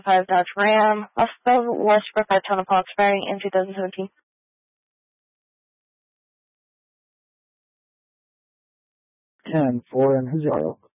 5 Dodge Ram, also Westbrook Daytona Park, expiring in 2017. 10-4 and Hazzaro.